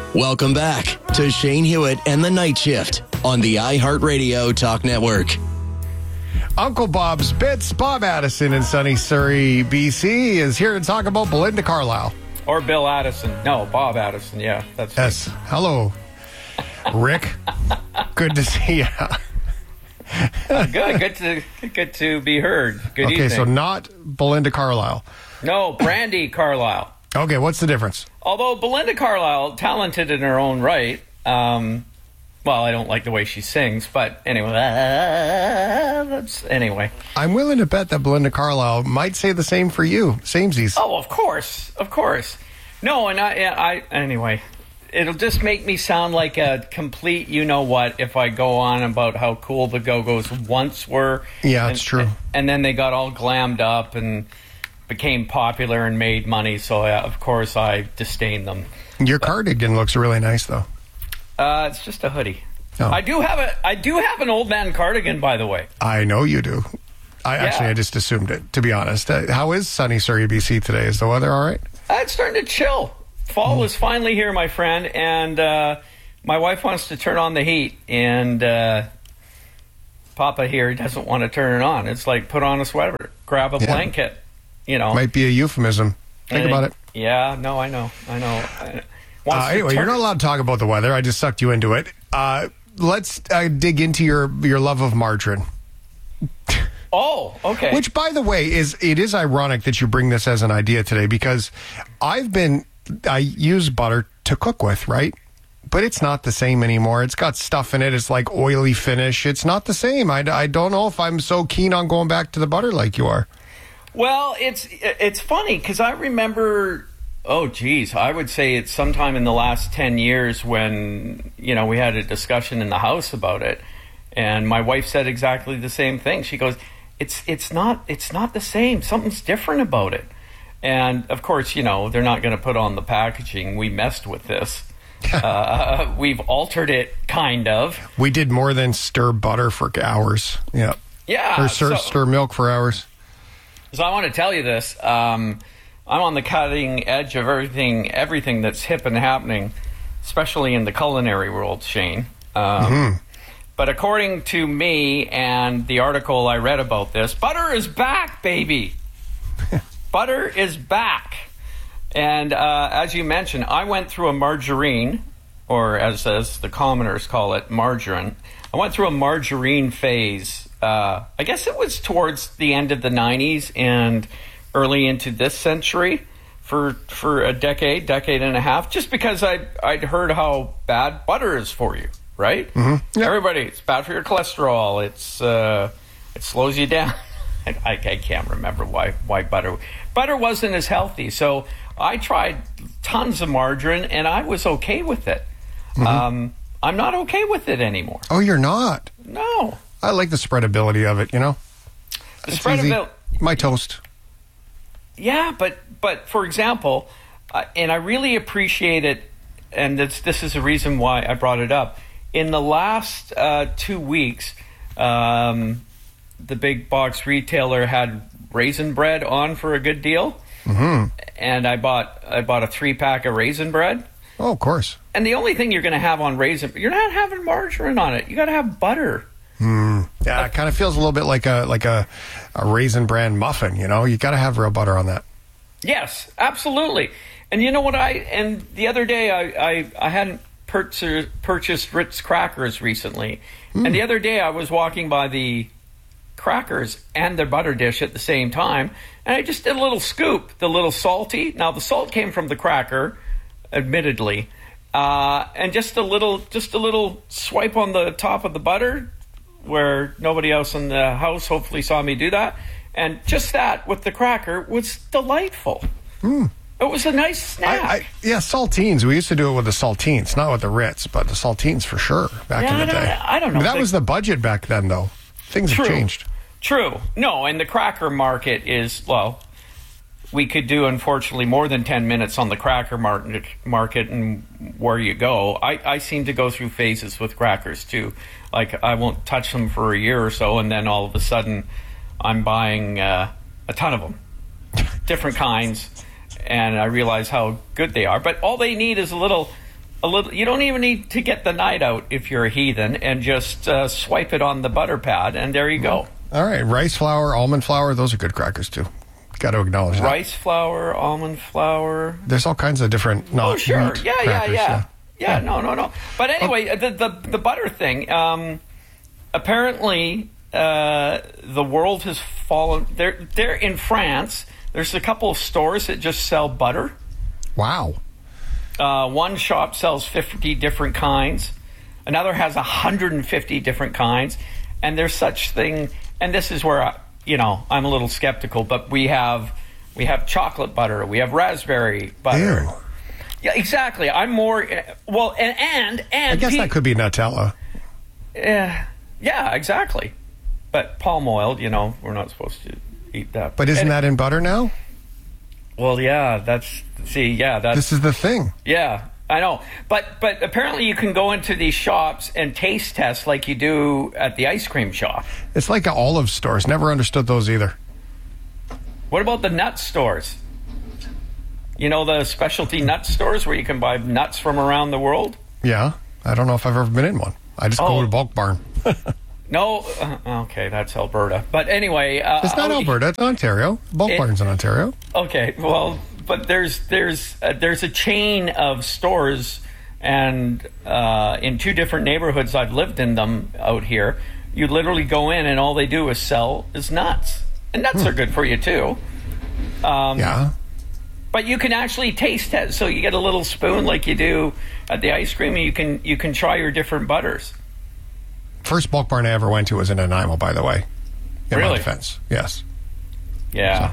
Welcome back to Shane Hewitt and the Night Shift on the iHeartRadio Talk Network. Uncle Bob's Bits, Bob Addison in sunny Surrey, BC, is here to talk about Belinda Carlisle. Or Bill Addison. No, Bob Addison. Yeah, that's yes. Right. Hello, Rick. Good to see you. Good to be heard. Good evening. Okay, so not Belinda Carlisle. No, Brandy Carlisle. Okay, what's the difference? Although Belinda Carlisle, talented in her own right, well, I don't like the way she sings, but anyway, anyway. I'm willing to bet that Belinda Carlisle might say the same for you. Samesies. Oh, of course. No, and I anyway, it'll just make me sound like a complete you-know-what if I go on about how cool the Go-Go's once were. Yeah, it's true. And then they got all glammed up and became popular and made money, so of course I disdain them. Your cardigan looks really nice, though. It's just a hoodie. Oh. I do have an old man cardigan, by the way. I know you do. I just assumed it, to be honest. How is sunny Surrey, BC today? Is the weather all right? It's starting to chill. Fall is finally here, my friend, and my wife wants to turn on the heat, and Papa here doesn't want to turn it on. It's like, put on a sweater, grab a blanket, you know. Might be a euphemism. Think about it. Yeah, no, I know. Anyway, you're not allowed to talk about the weather. I just sucked you into it. Let's dig into your love of margarine. Oh, okay. Which, by the way, it is ironic that you bring this as an idea today, because I use butter to cook with, right? But it's not the same anymore. It's got stuff in it. It's like oily finish. It's not the same. I don't know if I'm so keen on going back to the butter like you are. Well, it's funny because I remember, I would say it's sometime in the last 10 years when, we had a discussion in the house about it. And my wife said exactly the same thing. She goes, it's not the same. Something's different about it. And of course, they're not going to put on the packaging. We messed with this. We've altered it, kind of. We did more than stir butter for hours. Yeah. Yeah. Or stir milk for hours. So I want to tell you this. I'm on the cutting edge of everything that's hip and happening, especially in the culinary world, Shane. But according to me and the article I read about this, butter is back, baby. Butter is back. And as you mentioned, I went through a margarine, or as the commoners call it, margarine. I went through a margarine phase. I guess it was towards the end of the 90s and early into this century for a decade and a half, just because I'd heard how bad butter is for you, right? Mm-hmm. Yep. Everybody, it's bad for your cholesterol. It slows you down. I can't remember why butter wasn't as healthy. So I tried tons of margarine, and I was okay with it. Mm-hmm. I'm not okay with it anymore. Oh, you're not? No. I like the spreadability of it, The spreadability. My toast. Yeah, but for example, and I really appreciate it, and this is the reason why I brought it up. In the last 2 weeks, the big box retailer had raisin bread on for a good deal. Mm-hmm. And I bought a 3-pack of raisin bread. Oh, of course. And the only thing you're going to have on raisin, you're not having margarine on it. You got to have butter. Yeah, it kind of feels a little bit like a Raisin Bran muffin, You got to have real butter on that. Yes, absolutely. And you know what? And the other day I hadn't purchased Ritz crackers recently. And the other day I was walking by the crackers and their butter dish at the same time, and I just did a little scoop, the little salty. Now the salt came from the cracker, admittedly, and just a little swipe on the top of the butter, where nobody else in the house hopefully saw me do that, and just that with the cracker was delightful. It was a nice snack. Saltines. We used to do it with the saltines, not with the Ritz, but the saltines for sure back in the day. I don't know. That was the budget back then, though. Things have changed. True. No, and the cracker market is, we could do, unfortunately, more than 10 minutes on the cracker market and where you go. I seem to go through phases with crackers, too. Like, I won't touch them for a year or so, and then all of a sudden I'm buying a ton of them, different kinds, and I realize how good they are. But all they need is a little a little. You don't even need to get the night out if you're a heathen, and just swipe it on the butter pad, and there you go. All right, rice flour, almond flour, those are good crackers too. Got to acknowledge that. Rice flour, almond flour. There's all kinds of different not sure. wheat crackers, Yeah, no. But anyway, the butter thing. Apparently, the world has fallen. They're in France. There's a couple of stores that just sell butter. Wow. One shop sells 50 different kinds. Another has 150 different kinds. And there's such thing. And this is where I'm a little skeptical. But we have chocolate butter. We have raspberry butter. Ew. Yeah, exactly. I'm more well, and I guess that could be Nutella. Yeah, exactly. But palm oil, we're not supposed to eat that. But isn't that in butter now? Well, yeah, that's this is the thing. Yeah, I know. But apparently you can go into these shops and taste test like you do at the ice cream shop. It's like olive stores. Never understood those either. What about the nut stores? The specialty nut stores where you can buy nuts from around the world? Yeah. I don't know if I've ever been in one. I just go to Bulk Barn. No. Okay, that's Alberta. But anyway. It's not Alberta. It's Ontario. Bulk Barn's in Ontario. Okay. Well, but there's a chain of stores, and in 2 different neighborhoods I've lived in them out here, you literally go in and all they do is sell nuts. And nuts are good for you too. Yeah. But you can actually taste it. So you get a little spoon like you do at the ice cream, and you can try your different butters. First Bulk Barn I ever went to was in Nanaimo, by the way. In my defense. Yes. Yeah. So.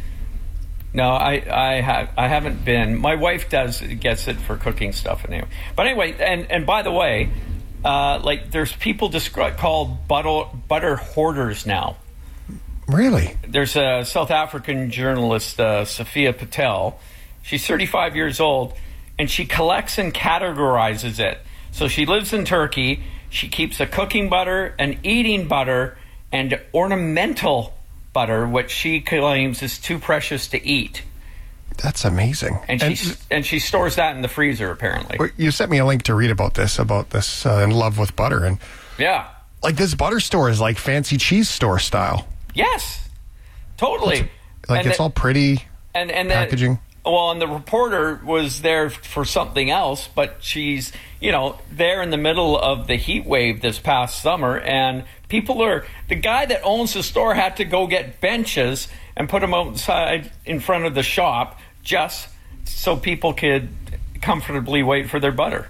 No, I haven't been. My wife gets it for cooking stuff anyway. But anyway, and by the way, there's people called butter hoarders now. Really? There's a South African journalist, Sophia Patel. She's 35 years old, and she collects and categorizes it. So she lives in Turkey. She keeps a cooking butter, an eating butter, and ornamental butter, which she claims is too precious to eat. That's amazing. And she stores that in the freezer, apparently. You sent me a link to read about this In Love with Butter. And yeah. Like this butter store is like fancy cheese store style. Yes, totally. It's all pretty and packaging. And the reporter was there for something else, but she's, there in the middle of the heat wave this past summer, and the guy that owns the store had to go get benches and put them outside in front of the shop just so people could comfortably wait for their butter.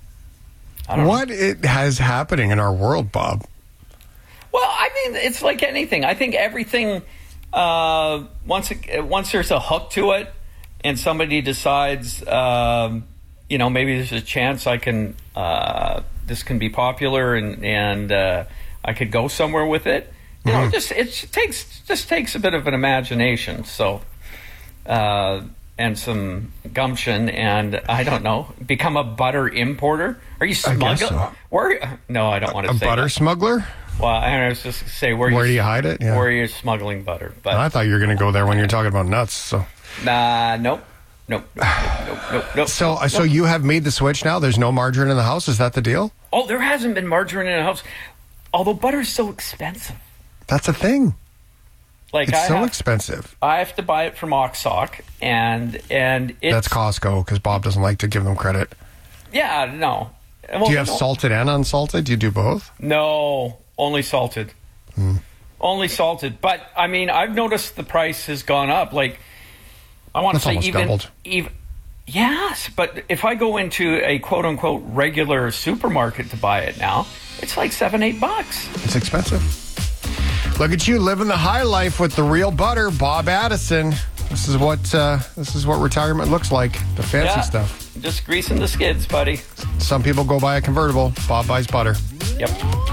What is happening in our world, Bob? Well, I mean, it's like anything. I think everything, once there's a hook to it, and somebody decides, maybe there's a chance this can be popular, and I could go somewhere with it. It takes a bit of an imagination. So, and some gumption, and I don't know, become a butter importer. Are you smuggling? No, I don't want to say a butter that. Smuggler. Well, I was just going to say where do you hide it? Yeah. Where are you smuggling butter? But I thought you were going to go there when you're talking about nuts. So. Nope. So you have made the switch now? There's no margarine in the house? Is that the deal? Oh, there hasn't been margarine in the house. Although butter is so expensive. That's a thing. It's so expensive. I have to buy it from Oxsock, and it's... That's Costco, because Bob doesn't like to give them credit. Yeah, no. Well, do you have salted and unsalted? Do you do both? No, only salted. Only salted. But, I mean, I've noticed the price has gone up. Like, I want to say doubled. Yes, but if I go into a quote-unquote regular supermarket to buy it now, it's like $7-8. It's expensive. Look at you living the high life with the real butter, Bob Addison. This is what retirement looks like. The fancy stuff. Just greasing the skids, buddy. Some people go buy a convertible. Bob buys butter. Yep.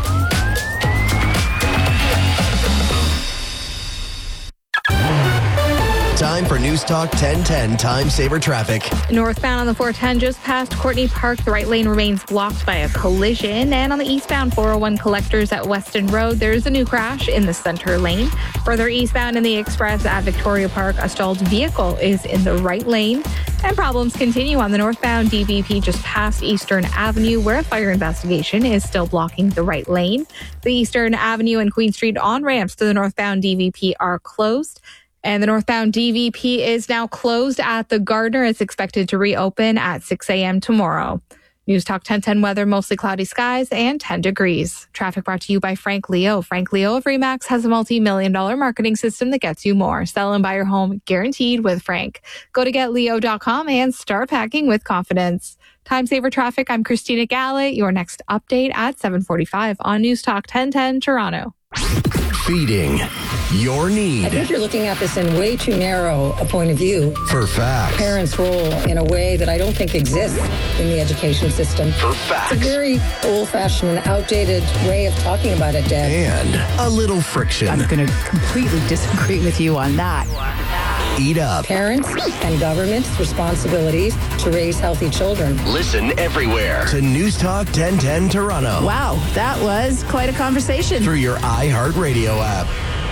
Time for News Talk 1010 Time Saver Traffic. Northbound on the 410 just past Courtney Park, the right lane remains blocked by a collision. And on the eastbound 401 collectors at Weston Road, there's a new crash in the center lane. Further eastbound in the express at Victoria Park, a stalled vehicle is in the right lane. And problems continue on the northbound DVP just past Eastern Avenue, where a fire investigation is still blocking the right lane. The Eastern Avenue and Queen Street on-ramps to the northbound DVP are closed. And the northbound DVP is now closed at the Gardner. It's expected to reopen at 6 a.m. tomorrow. News Talk 1010 weather, mostly cloudy skies and 10 degrees. Traffic brought to you by Frank Leo. Frank Leo of RE/MAX has a multi-million-dollar marketing system that gets you more. Sell and buy your home guaranteed with Frank. Go to getleo.com and start packing with confidence. Time saver traffic. I'm Christina Gallet. Your next update at 7:45 on News Talk 1010 Toronto. Feeding your need. I think you're looking at this in way too narrow a point of view. For facts. Parents' role in a way that I don't think exists in the education system. For facts. It's a very old-fashioned and outdated way of talking about it, Dad. And a little friction. I'm going to completely disagree with you on that. Eat up. Parents and government's responsibility to raise healthy children. Listen everywhere to News Talk 1010 Toronto. Wow, that was quite a conversation. Through your iHeartRadio app.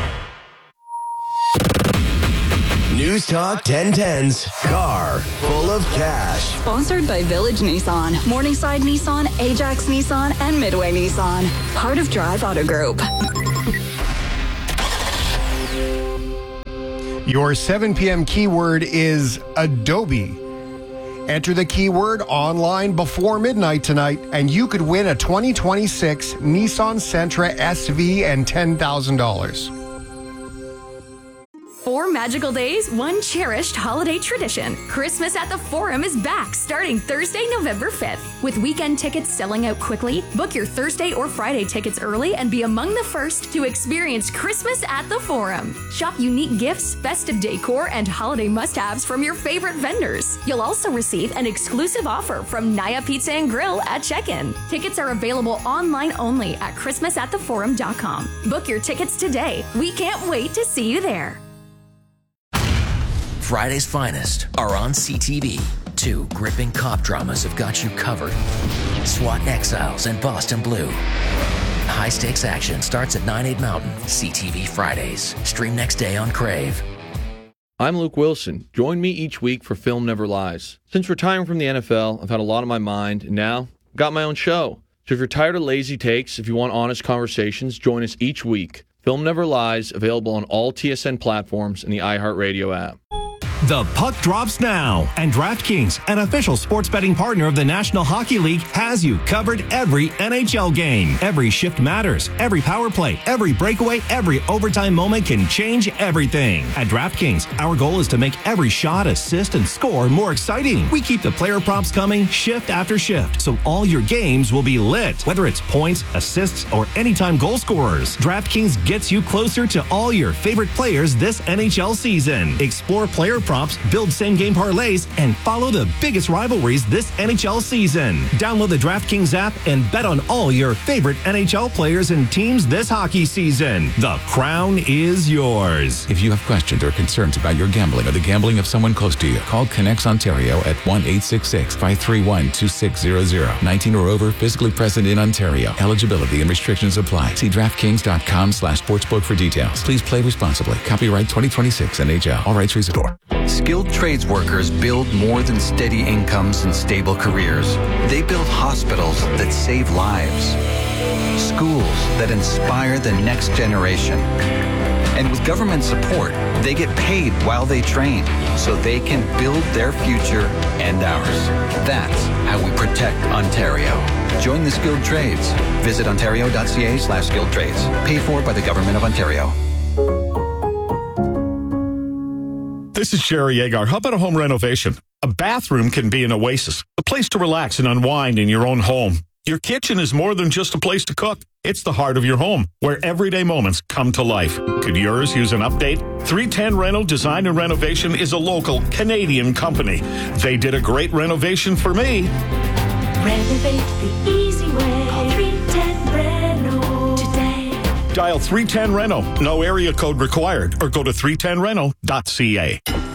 News Talk 1010's Car Full of Cash. Sponsored by Village Nissan, Morningside Nissan, Ajax Nissan, and Midway Nissan. Part of Drive Auto Group. Your 7 p.m. keyword is Adobe. Enter the keyword online before midnight tonight, and you could win a 2026 Nissan Sentra SV and $10,000. 4 magical days, 1 cherished holiday tradition. Christmas at the Forum is back starting Thursday, November 5th. With weekend tickets selling out quickly, book your Thursday or Friday tickets early and be among the first to experience Christmas at the Forum. Shop unique gifts, festive decor, and holiday must-haves from your favorite vendors. You'll also receive an exclusive offer from Naya Pizza and Grill at check-in. Tickets are available online only at christmasattheforum.com. Book your tickets today. We can't wait to see you there. Friday's finest are on CTV. 2 gripping cop dramas have got you covered. SWAT and Exiles and Boston Blue. High-stakes action starts at 9/8 Mountain. CTV Fridays. Stream next day on Crave. I'm Luke Wilson. Join me each week for Film Never Lies. Since retiring from the NFL, I've had a lot on my mind, and now I've got my own show. So if you're tired of lazy takes, if you want honest conversations, join us each week. Film Never Lies, available on all TSN platforms and the iHeartRadio app. The puck drops now, and DraftKings, an official sports betting partner of the National Hockey League, has you covered every NHL game. Every shift matters. Every power play, every breakaway, every overtime moment can change everything. At DraftKings, our goal is to make every shot, assist, and score more exciting. We keep the player props coming shift after shift, so all your games will be lit, whether it's points, assists, or anytime goal scorers. DraftKings gets you closer to all your favorite players this NHL season. Explore player props, build same-game parlays, and follow the biggest rivalries this NHL season. Download the DraftKings app and bet on all your favorite NHL players and teams this hockey season. The crown is yours. If you have questions or concerns about your gambling or the gambling of someone close to you, call Connects Ontario at 1-866-531-2600. 19 or over, physically present in Ontario. Eligibility and restrictions apply. See DraftKings.com/sportsbook for details. Please play responsibly. Copyright 2026 NHL. All rights reserved. Skilled trades workers build more than steady incomes and stable careers. They build hospitals that save lives, schools that inspire the next generation. And with government support, they get paid while they train so they can build their future and ours. That's how we protect Ontario. Join the skilled trades. Visit ontario.ca/skilled trades. Paid for by the Government of Ontario. This is Sherry Agar. How about a home renovation? A bathroom can be an oasis, a place to relax and unwind in your own home. Your kitchen is more than just a place to cook. It's the heart of your home, where everyday moments come to life. Could yours use an update? 310 Reno Design and Renovation is a local Canadian company. They did a great renovation for me. Renovate the easy way. Call 310 Reno today. Dial 310 Reno. No area code required, or go to 310reno.ca.